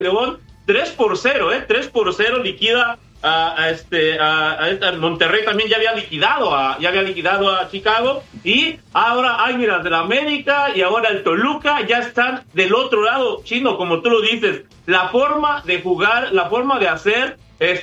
León 3-0, 3-0 liquida a Monterrey. También ya había liquidado a Chicago, y ahora Águilas del América y ahora el Toluca ya están del otro lado. Chino, como tú lo dices, la forma de jugar, la forma de hacer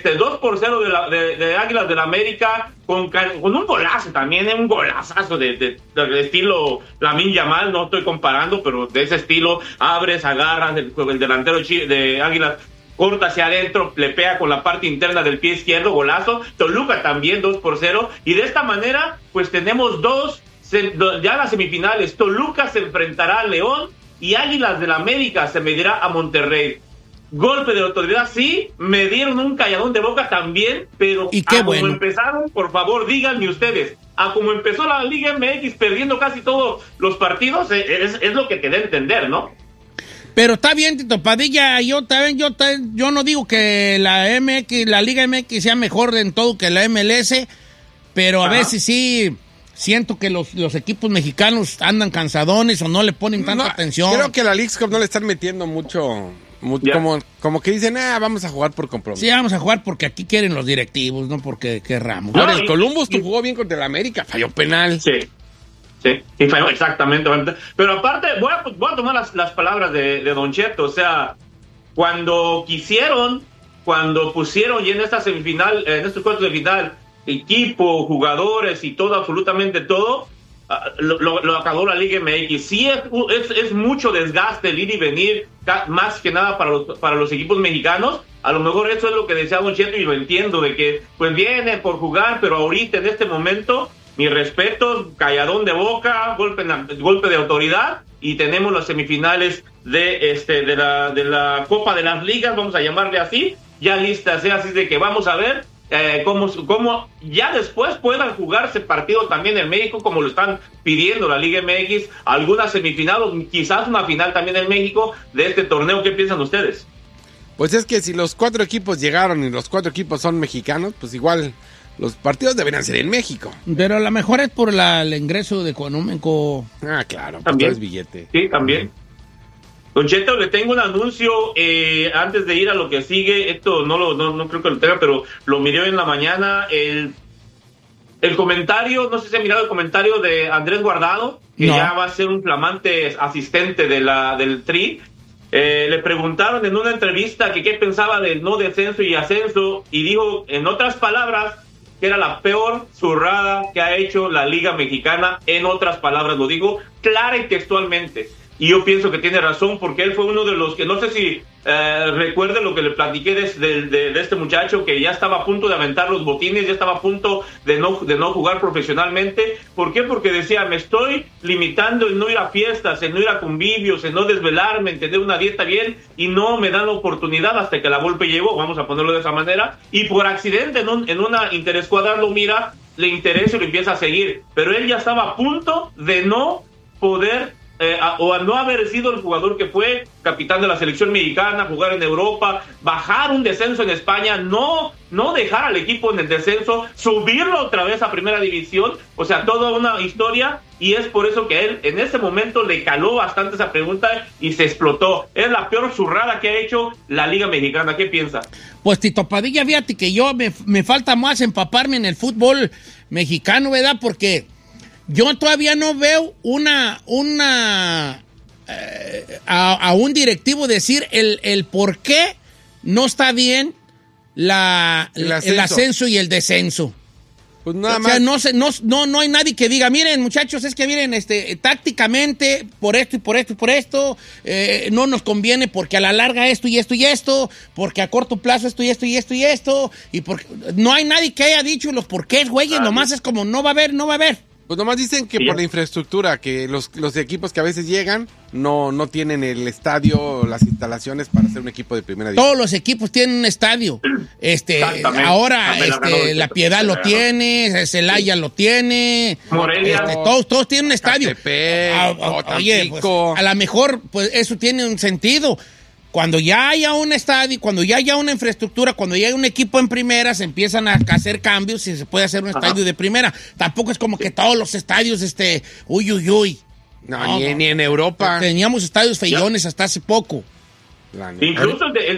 2-0 de Águilas del América con un golazo también, un golazazo de estilo Lamine Yamal. No estoy comparando, pero de ese estilo, abres, agarras, el delantero de Águilas corta hacia adentro, le pega con la parte interna del pie izquierdo, golazo. Toluca también 2-0, y de esta manera pues tenemos ya las semifinales. Toluca se enfrentará a León y Águilas del América se medirá a Monterrey. Golpe de autoridad, sí, me dieron un calladón de boca también, pero ¿y qué bueno? Como empezaron, por favor, díganme ustedes, a como empezó la Liga MX perdiendo casi todos los partidos, es lo que te da a entender, ¿no? Pero está bien, Tito Padilla, yo no digo que la Liga MX sea mejor en todo que la MLS, pero a veces sí siento que los equipos mexicanos andan cansadones o no le ponen tanta atención. Creo que a la Leagues Cup no le están metiendo mucho como que dicen, vamos a jugar por compromiso. Sí, vamos a jugar porque aquí quieren los directivos, no porque querramos. Ahora, el Columbus jugó bien contra el América, falló penal. Sí, y falló exactamente. Pero aparte, voy a tomar las palabras de Don Cheto. O sea, cuando pusieron ya en esta semifinal, en estos cuartos de final, equipo, jugadores y todo, absolutamente todo, lo acabó la Liga MX. Sí, es mucho desgaste el ir y venir, más que nada para los equipos mexicanos. A lo mejor eso es lo que decía Don Cheto, y lo entiendo, de que pues viene por jugar, pero ahorita en este momento, mi respeto, calladón de boca, golpe de autoridad, y tenemos las semifinales de la Copa de las Ligas, vamos a llamarle así, ya listas, así de que vamos a ver cómo ya después puedan jugarse partidos también en México, como lo están pidiendo la Liga MX, algunas semifinales, quizás una final también en México de este torneo. ¿Qué piensan ustedes? Pues es que si los 4 equipos llegaron y los 4 equipos son mexicanos, pues igual los partidos deberían ser en México. Pero a lo mejor es por el ingreso económico. Claro, también es billete. Sí, también. Don Cheto, le tengo un anuncio antes de ir a lo que sigue. Esto no creo que lo tenga, pero lo miré hoy en la mañana. El comentario, no sé si ha mirado el comentario de Andrés Guardado, que ya va a ser un flamante asistente del Tri. Le preguntaron en una entrevista que qué pensaba del no descenso y ascenso, y dijo, en otras palabras, que era la peor zurrada que ha hecho la Liga Mexicana. En otras palabras, lo digo clara y textualmente. Y yo pienso que tiene razón, porque él fue uno de los que, no sé si recuerde lo que le platiqué de este muchacho, que ya estaba a punto de aventar los botines, ya estaba a punto de no jugar profesionalmente. ¿Por qué? Porque decía, me estoy limitando en no ir a fiestas, en no ir a convivios, en no desvelarme, en tener una dieta bien, y no me dan la oportunidad hasta que la Volpe llegó, vamos a ponerlo de esa manera, y por accidente en una interescuadra lo mira, le interesa y lo empieza a seguir. Pero él ya estaba a punto de no poder o a no haber sido el jugador que fue capitán de la selección mexicana, jugar en Europa, bajar un descenso en España, no dejar al equipo en el descenso, subirlo otra vez a primera división. O sea, toda una historia, y es por eso que a él en ese momento le caló bastante esa pregunta y se explotó. Es la peor zurrada que ha hecho la Liga Mexicana. ¿Qué piensa? Pues Tito Padilla, fíjate que yo me falta más empaparme en el fútbol mexicano, ¿verdad? Porque yo todavía no veo a un directivo decir el por qué no está bien el ascenso y el descenso. Pues nada o sea, no hay nadie que diga, miren, muchachos, es que miren, tácticamente, por esto y por esto y por esto, no nos conviene porque a la larga esto y esto y esto, porque a corto plazo esto y esto y esto y esto, y porque no hay nadie que haya dicho los porqués, güeyes, nomás es como no va a haber. Pues nomás dicen que por la infraestructura, que los equipos que a veces llegan no tienen el estadio, las instalaciones para ser un equipo de primera división. Todos los equipos tienen un estadio. Ahora La Piedad lo tiene, Celaya lo tiene, Morelia. Todos tienen un estadio. Oye, pues, a lo mejor pues eso tiene un sentido. Cuando ya haya un estadio, cuando ya haya una infraestructura, cuando ya haya un equipo en primera, se empiezan a hacer cambios y se puede hacer un estadio de primera. Tampoco es como que todos los estadios, uy. No, ni en Europa. Teníamos estadios feillones hasta hace poco. Incluso el